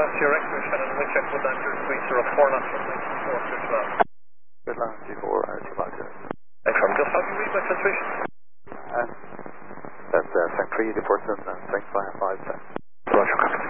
that's your X-ray, Shannon. We check with that, your squeezer of 4 knots from 4 Good land, G4, Roger. From just how do you read my situation? That's St. 3, the person, and St. 5, 5, 10. Roger, copy.